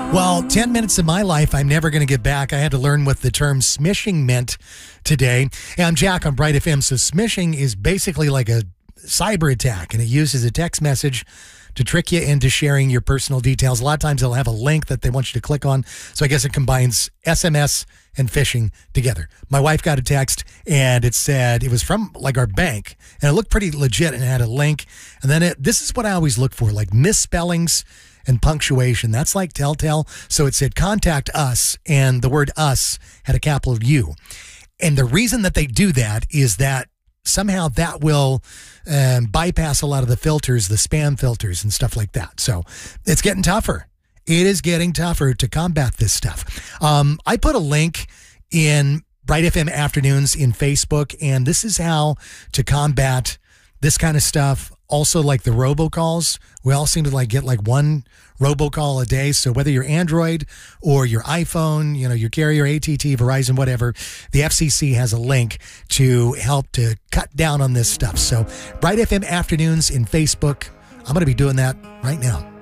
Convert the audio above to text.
Well, 10 minutes of my life I'm never going to get back. I had to learn what the term smishing meant today. Hey, I'm Jack on Bright FM. So smishing is basically like a cyber attack, and it uses a text message to trick you into sharing your personal details. A lot of times they'll have a link that they want you to click on. So I guess it combines SMS and phishing together. My wife got a text and it said it was from like our bank, and it looked pretty legit and it had a link. And then this is what I always look for, like misspellings and punctuation. That's like telltale. So it said contact us, and the word us had a capital U. And the reason that they do that is that somehow that will bypass a lot of the filters, the spam filters and stuff like that. So it's getting tougher. It is getting tougher to combat this stuff. I put a link in Bright FM Afternoons in Facebook, and this is how to combat this kind of stuff. Also, like the robocalls, we all seem to get one robocall a day. So whether you're Android or your iPhone, your carrier, AT&T, Verizon, whatever, the FCC has a link to help to cut down on this stuff. So Bright FM Afternoons in Facebook, I'm going to be doing that right now.